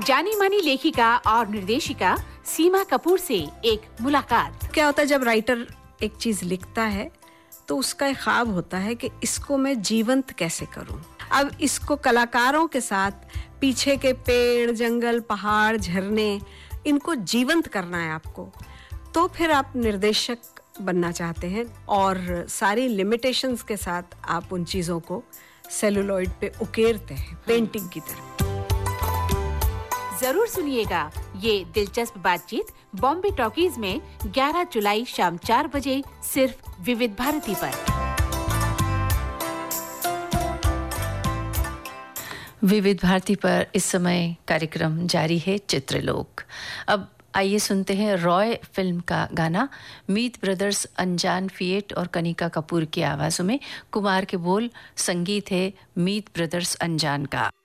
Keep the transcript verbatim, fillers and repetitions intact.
जानी मानी लेखिका और निर्देशिका सीमा कपूर से एक मुलाकात। क्या होता है जब राइटर एक चीज लिखता है तो उसका एक ख्वाब होता है कि इसको मैं जीवंत कैसे करूं। अब इसको कलाकारों के साथ पीछे के पेड़, जंगल, पहाड़, झरने, इनको जीवंत करना है आपको, तो फिर आप निर्देशक बनना चाहते हैं और सारी लिमिटेशंस के साथ आप उन चीजों को सेलुलॉइड पे उकेरते हैं पेंटिंग की तरह। जरूर सुनिएगा ये दिलचस्प बातचीत बॉम्बे टॉकीज में ग्यारह जुलाई शाम चार बजे सिर्फ विविध भारती पर। विविध भारती पर इस समय कार्यक्रम जारी है चित्रलोक। अब आइए सुनते हैं रॉय फिल्म का गाना। मीत ब्रदर्स अनजान फिएट और कनिका कपूर की आवाज़ों में, कुमार के बोल, संगीत है मीत ब्रदर्स अनजान का।